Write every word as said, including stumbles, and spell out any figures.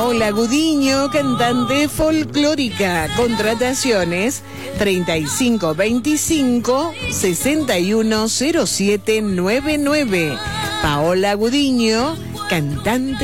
Paola Gudiño, cantante folclórica. Contrataciones treinta y cinco veinticinco sesenta y uno cero siete noventa y nueve. Paola Gudiño, cantante